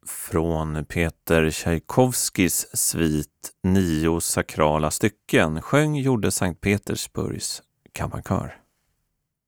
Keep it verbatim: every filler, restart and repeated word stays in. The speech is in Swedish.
Från Peter Tchaikovskys svit Nio sakrala stycken sjöng gjorde Sankt Petersburgs kammarkör.